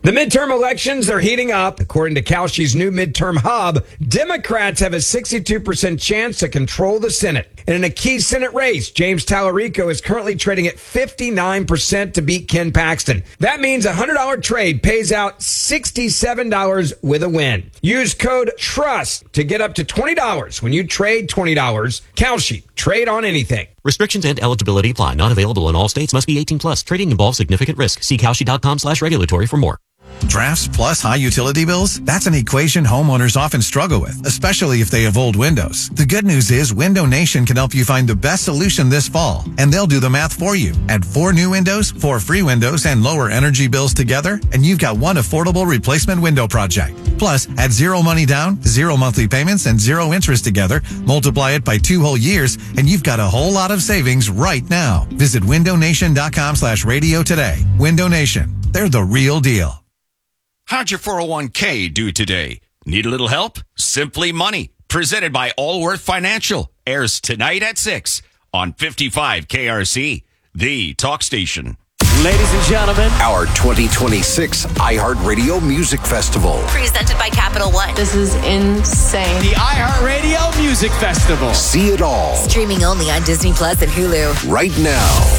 The midterm elections are heating up. According to Kalshi's new midterm hub, Democrats have a 62% chance to control the Senate. And in a key Senate race, James Tallarico is currently trading at 59% to beat Ken Paxton. That means a $100 trade pays out $67 with a win. Use code TRUST to get up to $20 when you trade $20. Kalshi, trade on anything. Restrictions and eligibility apply. Not available in all states. Must be 18 plus. Trading involves significant risk. See Kalshi.com/regulatory for more. Drafts plus high utility bills? That's an equation homeowners often struggle with, especially if they have old windows. The good news is Window Nation can help you find the best solution this fall, and they'll do the math for you. Add 4 new windows, 4 free windows, and lower energy bills together, and you've got one affordable replacement window project. Plus, add 0 money down, 0 monthly payments, and 0 interest together, multiply it by 2 whole years, and you've got a whole lot of savings right now. Visit windownation.com/radio today. Window Nation. They're the real deal. How'd your 401k do today? Need a little help? Simply Money, presented by Allworth Financial, airs tonight at 6 on 55 KRC, the talk station. Ladies and gentlemen, our 2026 iHeartRadio Music Festival. Presented by Capital One. This is insane. The iHeartRadio Music Festival. See it all. Streaming only on Disney Plus and Hulu. Right now.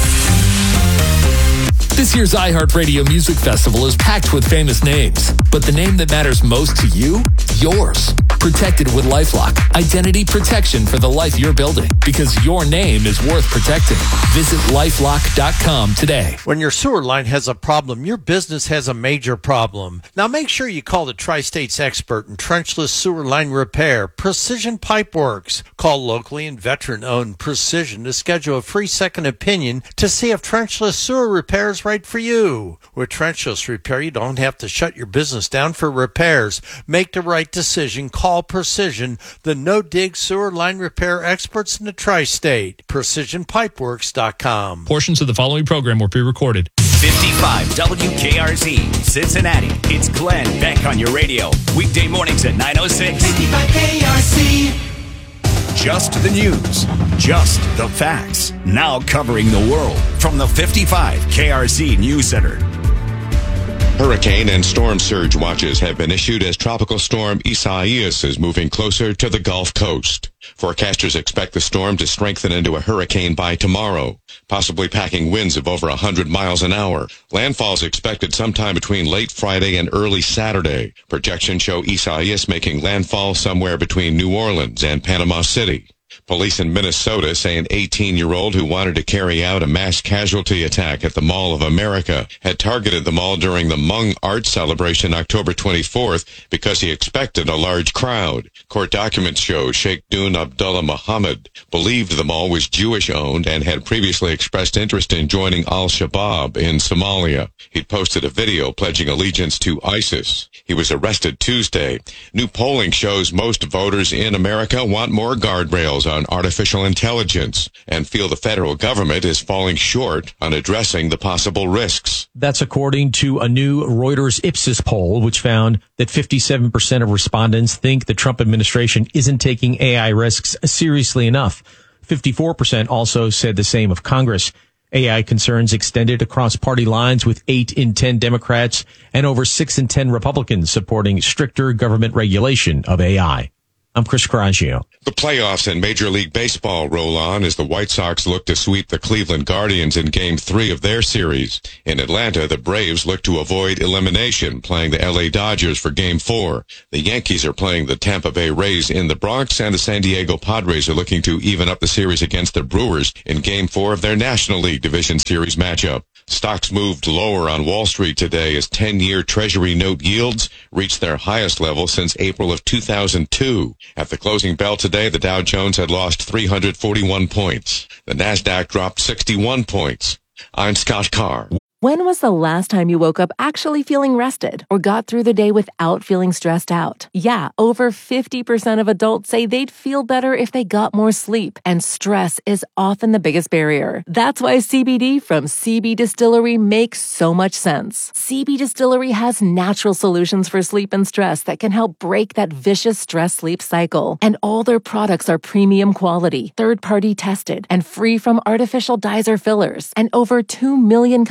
This year's iHeartRadio Music Festival is packed with famous names, but the name that matters most to you? Yours. Protected with LifeLock. Identity protection for the life you're building, because your name is worth protecting. Visit LifeLock.com today. When your sewer line has a problem, your business has a major problem. Now make sure you call the Tri-State's expert in trenchless sewer line repair, Precision Pipe Works. Call locally and veteran-owned Precision to schedule a free second opinion to see if trenchless sewer repair is right for you. With trenchless repair, you don't have to shut your business down for repairs. Make the right decision. Call Precision, the no-dig sewer line repair experts in the Tri-State. PrecisionPipeworks.com. Portions of the following program were pre-recorded. 55 WKRZ, Cincinnati. It's Glenn Beck on your radio. Weekday mornings at 9:06. 55 KRC. Just the news, just the facts. Now covering the world from the 55 KRC News Center. Hurricane and storm surge watches have been issued as Tropical Storm Isaias is moving closer to the Gulf Coast. Forecasters expect the storm to strengthen into a hurricane by tomorrow, possibly packing winds of over 100 miles an hour. Landfall is expected sometime between late Friday and early Saturday. Projections show Isaias making landfall somewhere between New Orleans and Panama City. Police in Minnesota say an 18-year-old who wanted to carry out a mass casualty attack at the Mall of America had targeted the mall during the Hmong art celebration October 24th because he expected a large crowd. Court documents show Sheikh Dun Abdullah Muhammad believed the mall was Jewish-owned and had previously expressed interest in joining al-Shabaab in Somalia. He'd posted a video pledging allegiance to ISIS. He was arrested Tuesday. New polling shows most voters in America want more guardrails on artificial intelligence and feel the federal government is falling short on addressing the possible risks. That's according to a new Reuters Ipsos poll, which found that 57% of respondents think the Trump administration isn't taking AI risks seriously enough. 54% also said the same of Congress. AI concerns extended across party lines, with 8 in 10 Democrats and over 6 in 10 Republicans supporting stricter government regulation of AI. I'm Chris Coraggio. The playoffs in Major League Baseball roll on as the White Sox look to sweep the Cleveland Guardians in Game 3 of their series. In Atlanta, the Braves look to avoid elimination, playing the LA Dodgers for Game 4. The Yankees are playing the Tampa Bay Rays in the Bronx, and the San Diego Padres are looking to even up the series against the Brewers in Game 4 of their National League Division Series matchup. Stocks moved lower on Wall Street today as 10-year Treasury note yields reached their highest level since April of 2002. At the closing bell today, the Dow Jones had lost 341 points. The Nasdaq dropped 61 points. I'm Scott Carr. When was the last time you woke up actually feeling rested or got through the day without feeling stressed out? Yeah, over 50% of adults say they'd feel better if they got more sleep, and stress is often the biggest barrier. That's why CBD from CB Distillery makes so much sense. CB Distillery has natural solutions for sleep and stress that can help break that vicious stress-sleep cycle. And all their products are premium quality, third-party tested, and free from artificial dyes or fillers. And over 2 million customers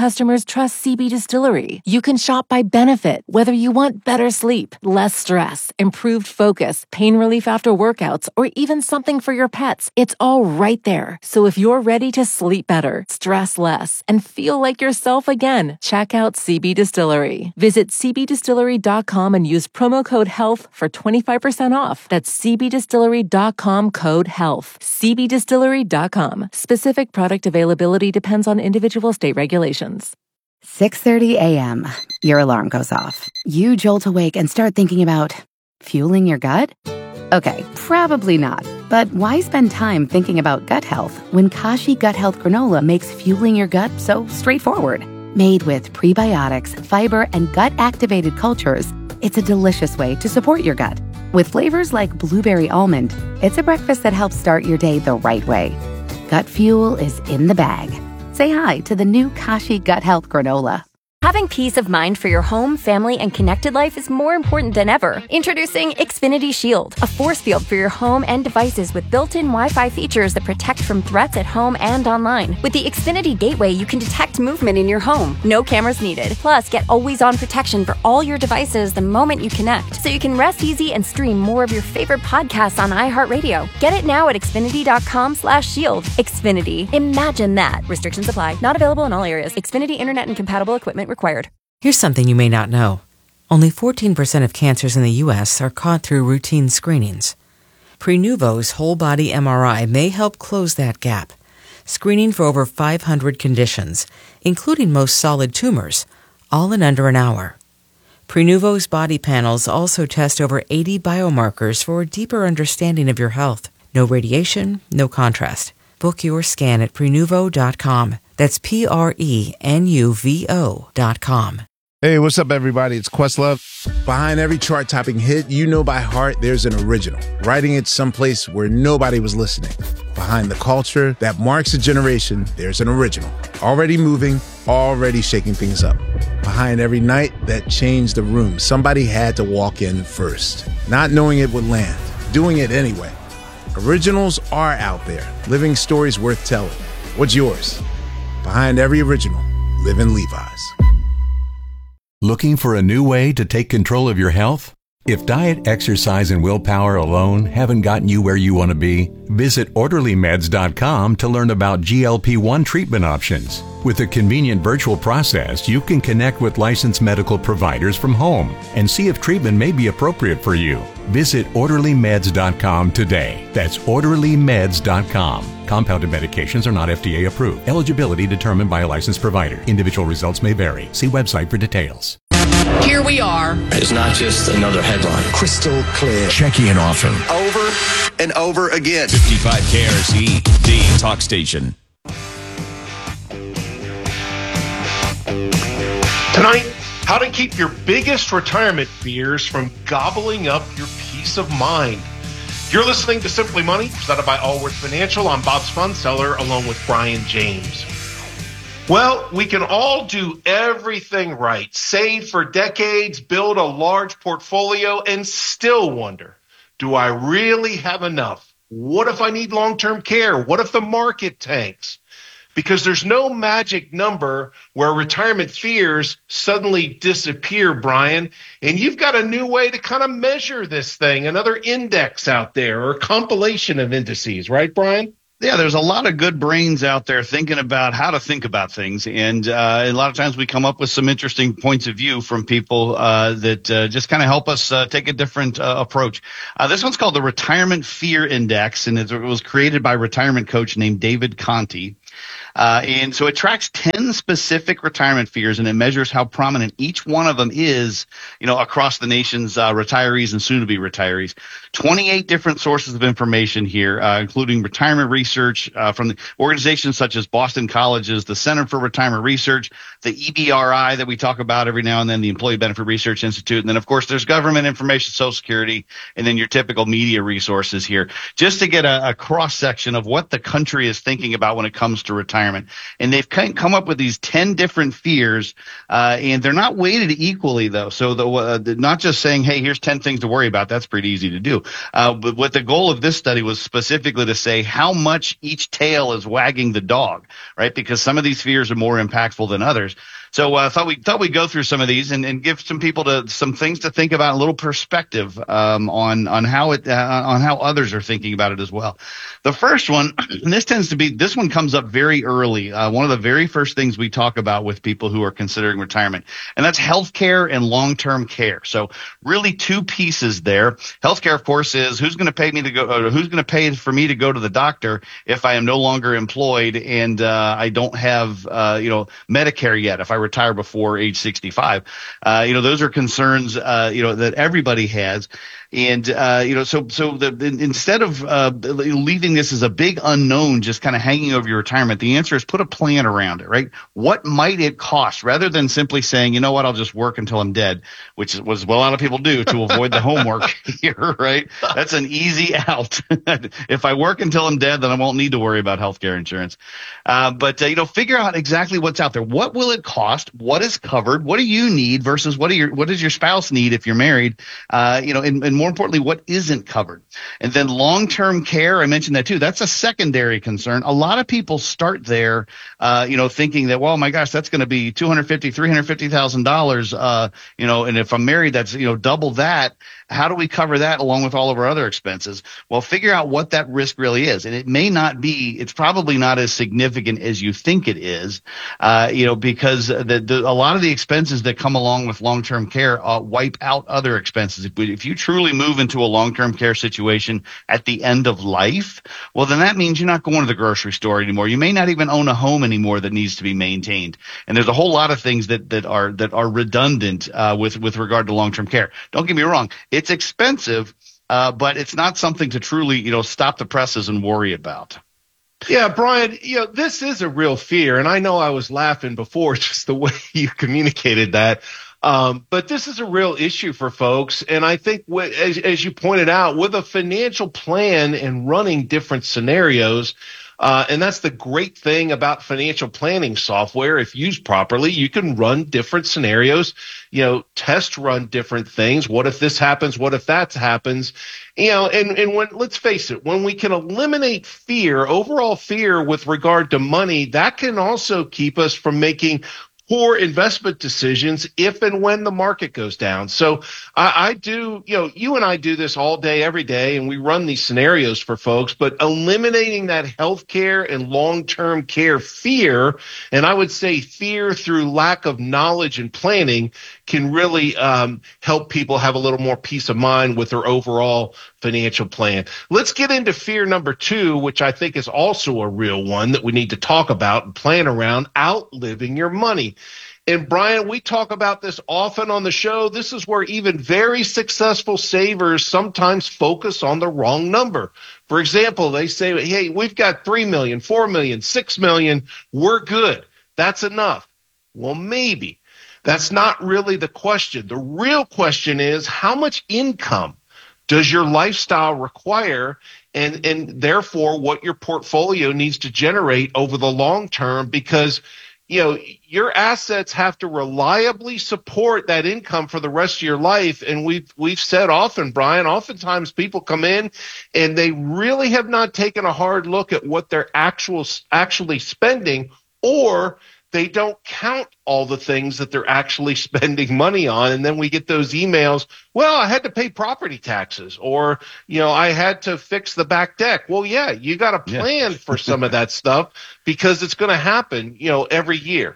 customers trust CB Distillery. You can shop by benefit, whether you want better sleep, less stress, improved focus, pain relief after workouts, or even something for your pets. It's all right there. So if you're ready to sleep better, stress less, and feel like yourself again, check out CB Distillery. Visit cbdistillery.com and use promo code HEALTH for 25% off. That's cbdistillery.com, code HEALTH. cbdistillery.com. Specific product availability depends on individual state regulations. 6:30 a.m. Your alarm goes off. You jolt awake and start thinking about fueling your gut? Okay, probably not. But why spend time thinking about gut health when Kashi Gut Health Granola makes fueling your gut so straightforward? Made with prebiotics, fiber, and gut-activated cultures, it's a delicious way to support your gut. With flavors like blueberry almond, it's a breakfast that helps start your day the right way. Gut fuel is in the bag. Say hi to the new Kashi Gut Health Granola. Having peace of mind for your home, family, and connected life is more important than ever. Introducing Xfinity Shield, a force field for your home and devices with built-in Wi-Fi features that protect from threats at home and online. With the Xfinity Gateway, you can detect movement in your home. No cameras needed. Plus, get always-on protection for all your devices the moment you connect, so you can rest easy and stream more of your favorite podcasts on iHeartRadio. Get it now at Xfinity.com/shield. Xfinity. Imagine that. Restrictions apply. Not available in all areas. Xfinity Internet and compatible equipment required. Here's something you may not know. Only 14% of cancers in the U.S. are caught through routine screenings. Prenuvo's whole-body MRI may help close that gap, screening for over 500 conditions, including most solid tumors, all in under an hour. Prenuvo's body panels also test over 80 biomarkers for a deeper understanding of your health. No radiation, no contrast. Book your scan at Prenuvo.com. That's Prenuvo.com. Hey, what's up, everybody? It's Questlove. Behind every chart-topping hit you know by heart, there's an original, writing it someplace where nobody was listening. Behind the culture that marks a generation, there's an original, already moving, already shaking things up. Behind every night that changed the room, somebody had to walk in first, not knowing it would land, doing it anyway. Originals are out there, living stories worth telling. What's yours? Behind every original, live in Levi's. Looking for a new way to take control of your health? If diet, exercise, and willpower alone haven't gotten you where you want to be, visit OrderlyMeds.com to learn about GLP-1 treatment options. With a convenient virtual process, you can connect with licensed medical providers from home and see if treatment may be appropriate for you. Visit OrderlyMeds.com today. That's OrderlyMeds.com. Compounded medications are not FDA approved. Eligibility determined by a licensed provider. Individual results may vary. See website for details. Here we are. It's not just another headline. Crystal clear. Checking in often. Over and over again. 55 KRC, the talk station. Tonight, how to keep your biggest retirement fears from gobbling up your peace of mind. You're listening to Simply Money, presented by Allworth Financial. I'm Bob Spunseller, along with Brian James. Well, we can all do everything right, save for decades, build a large portfolio, and still wonder, do I really have enough? What if I need long-term care? What if the market tanks? Because there's no magic number where retirement fears suddenly disappear, Brian. And you've got a new way to kind of measure this thing, another index out there or a compilation of indices, right, Brian? Yeah, there's a lot of good brains out there thinking about how to think about things. And a lot of times we come up with some interesting points of view from people that just kind of help us take a different approach. This one's called the Retirement Fear Index, and it was created by a retirement coach named David Conti. And so it tracks 10 specific retirement fears, and it measures how prominent each one of them is, across the nation's retirees and soon-to-be retirees. 28 different sources of information here, including retirement research from the organizations such as Boston Colleges, the Center for Retirement Research, the EBRI that we talk about every now and then, the Employee Benefit Research Institute, and then, of course, there's government information, Social Security, and then your typical media resources here, just to get a cross-section of what the country is thinking about when it comes to retirement. And they've come up with these 10 different fears, and they're not weighted equally, though. So not just saying, hey, here's 10 things to worry about. That's pretty easy to do. But what the goal of this study was specifically to say how much each tail is wagging the dog, right? Because some of these fears are more impactful than others. So I thought we'd go through some of these and give some people some things to think about, a little perspective on how others are thinking about it as well. The first one, and this one comes up very early. One of the very first things we talk about with people who are considering retirement, and that's healthcare and long-term care. So really two pieces there. Healthcare, of course, is who's going to pay for me to go to the doctor if I am no longer employed and I don't have Medicare yet, if I retire before age 65. Those are concerns that everybody has. And, instead of leaving this as a big unknown just kind of hanging over your retirement, the answer is put a plan around it, right? What might it cost, rather than simply saying, you know what, I'll just work until I'm dead, which was what a lot of people do to avoid the homework here, right? That's an easy out. If I work until I'm dead, then I won't need to worry about healthcare insurance. But figure out exactly what's out there. What will it cost? What is covered? What do you need versus what does your spouse need if you're married? And more importantly, what isn't covered. And then long-term care, I mentioned that too. That's a secondary concern. A lot of people start there, thinking that, well, my gosh, that's going to be $250,000, $350,000, and if I'm married, that's, double that. How do we cover that along with all of our other expenses? Well, figure out what that risk really is. And it's probably not as significant as you think it is, because a lot of the expenses that come along with long-term care wipe out other expenses. If you truly move into a long-term care situation at the end of life, well, then that means you're not going to the grocery store anymore. You may not even own a home anymore that needs to be maintained. And there's a whole lot of things that are redundant with regard to long-term care. Don't get me wrong. It's expensive, but it's not something to truly, stop the presses and worry about. Yeah, Brian, this is a real fear. And I know I was laughing before, just the way you communicated that. But this is a real issue for folks. And I think, as you pointed out, with a financial plan and running different scenarios, and that's the great thing about financial planning software. If used properly, you can run different scenarios, test run different things. What if this happens? What if that happens? And let's face it, when we can eliminate overall fear with regard to money, that can also keep us from making poor investment decisions if and when the market goes down. So I do, you and I do this all day, every day, and we run these scenarios for folks, but eliminating that healthcare and long-term care fear, and I would say fear through lack of knowledge and planning, can really help people have a little more peace of mind with their overall financial plan. Let's get into fear number 2, which I think is also a real one that we need to talk about and plan around: outliving your money. And Brian, we talk about this often on the show. This is where even very successful savers sometimes focus on the wrong number. For example, they say, hey, we've got 3 million, 4 million, 6 million. We're good. That's enough. Well, maybe. That's not really the question. The real question is, how much income does your lifestyle require, and therefore what your portfolio needs to generate over the long term? Because your assets have to reliably support that income for the rest of your life. And we've said often, Brian, oftentimes people come in and they really have not taken a hard look at what they're actually spending, or they don't count all the things that they're actually spending money on. And then we get those emails, well, I had to pay property taxes, or, I had to fix the back deck. Well, yeah, you got to plan for some of that stuff, because it's going to happen, every year.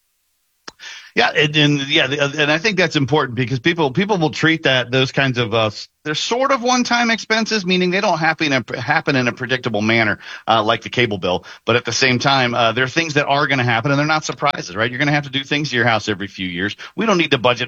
Yeah, and I think that's important, because people will treat those kinds of they're sort of one-time expenses, meaning they don't happen in a predictable manner, like the cable bill. But at the same time, there are things that are going to happen, and they're not surprises, right? You're going to have to do things to your house every few years. We don't need to budget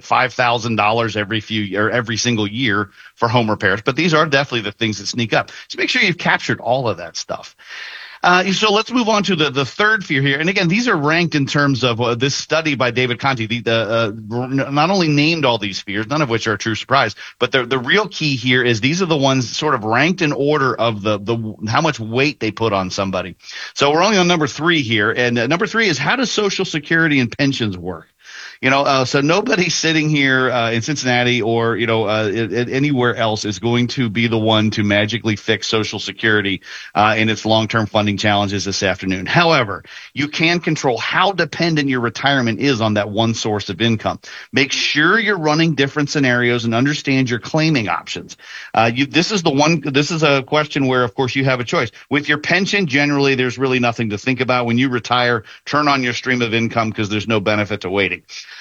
$5,000 every single year for home repairs, but these are definitely the things that sneak up. So make sure you've captured all of that stuff. So let's move on to the third fear here. And again, these are ranked in terms of this study by David Conte. Not only named all these fears, none of which are a true surprise, but the real key here is these are the ones sort of ranked in order of the how much weight they put on somebody. So we're only on number 3 here. And number 3 is, how does Social Security and pensions work? So nobody sitting here in Cincinnati or, anywhere else is going to be the one to magically fix Social Security and its long-term funding challenges this afternoon. However, you can control how dependent your retirement is on that one source of income. Make sure you're running different scenarios and understand your claiming options. This is a question where, of course, you have a choice. With your pension, generally, there's really nothing to think about. When you retire, turn on your stream of income because there's no benefit to waiting.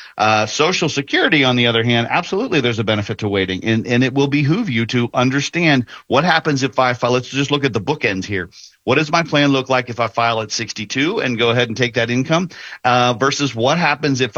Social Security, on the other hand, absolutely there's a benefit to waiting, and it will behoove you to understand what happens if I file. Let's just look at the bookends here. What does my plan look like if I file at 62 and go ahead and take that income versus what happens if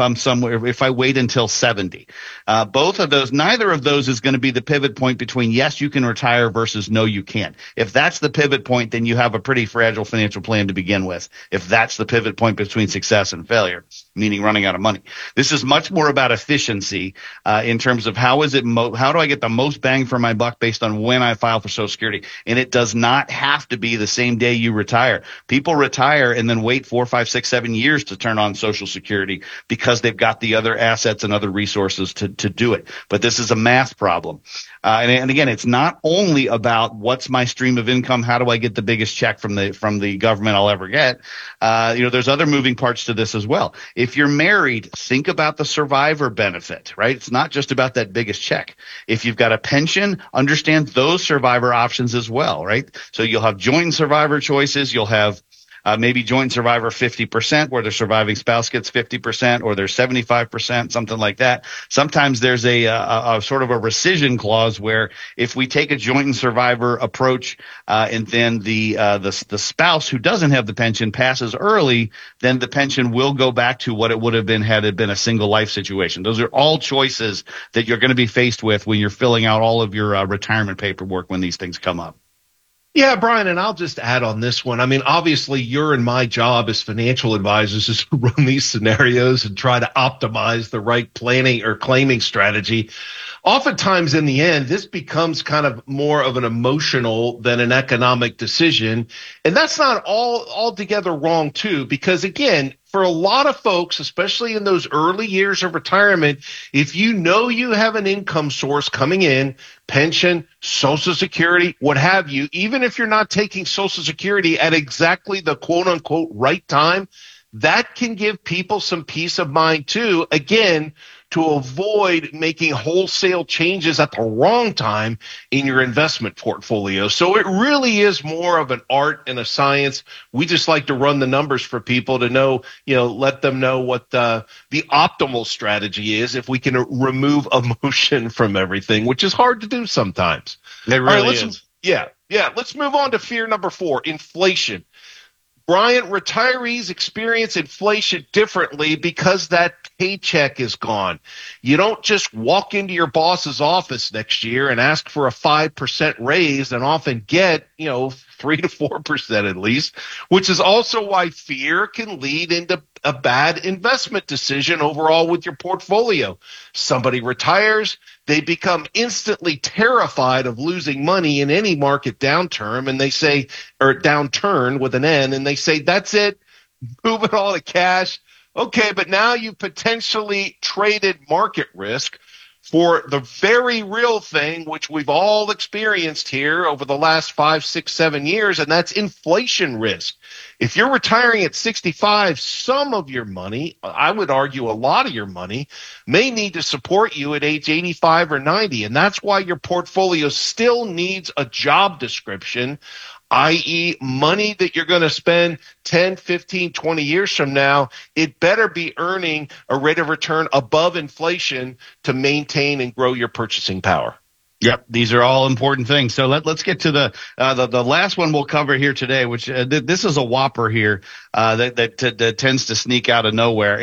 I wait until 70? Both of those, neither of those is going to be the pivot point between yes, you can retire versus no, you can't. If that's the pivot point, then you have a pretty fragile financial plan to begin with. If that's the pivot point between success and failure, meaning running out of money. This is much more about efficiency in terms of how do I get the most bang for my buck based on when I file for Social Security. And it does not have to be the same day you retire. People retire and then wait 4, 5, 6, 7 years to turn on Social Security because they've got the other assets and other resources to do it. But this is a math problem. And again, it's not only about what's my stream of income, how do I get the biggest check from the government I'll ever get. There's other moving parts to this as well. If you're married, think about the survivor benefit, right? It's not just about that biggest check. If you've got a pension, understand those survivor options as well, right? So you'll have joint survivor choices. You'll have maybe joint survivor 50% where the surviving spouse gets 50% or there's 75%, something like that. Sometimes there's a sort of a rescission clause where if we take a joint and survivor approach and then the spouse who doesn't have the pension passes early, then the pension will go back to what it would have been had it been a single life situation. Those are all choices that you're going to be faced with when you're filling out all of your retirement paperwork when these things come up. Yeah, Brian, and I'll just add on this one. I mean, obviously, your and my job as financial advisors is to run these scenarios and try to optimize the right planning or claiming strategy. Oftentimes, in the end, this becomes kind of more of an emotional than an economic decision. And that's not altogether wrong, too, because, again, for a lot of folks, especially in those early years of retirement, if you know you have an income source coming in, pension, Social Security, what have you, even if you're not taking Social Security at exactly the quote-unquote right time, that can give people some peace of mind, too, again, to avoid making wholesale changes at the wrong time in your investment portfolio. So it really is more of an art and a science. We just like to run the numbers for people to know, let them know what the optimal strategy is if we can remove emotion from everything, which is hard to do sometimes. It really is. Yeah. Let's move on to fear number 4, inflation. Brian, retirees experience inflation differently because that paycheck is gone. You don't just walk into your boss's office next year and ask for a 5% raise and often get, 3 to 4% at least, which is also why fear can lead into a bad investment decision overall with your portfolio. Somebody retires, they become instantly terrified of losing money in any market downturn, and they say, or downturn with an N, and they say, that's it, move it all to cash. Okay, but now you potentially traded market risk for the very real thing, which we've all experienced here over the last 5, 6, 7 years, and that's inflation risk. If you're retiring at 65, some of your money, I would argue a lot of your money, may need to support you at age 85 or 90, and that's why your portfolio still needs a job description, i.e. money that you're going to spend 10, 15, 20 years from now. It better be earning a rate of return above inflation to maintain and grow your purchasing power. Yep, these are all important things. So let's get to the last one we'll cover here today, which this is a whopper here that tends to sneak out of nowhere.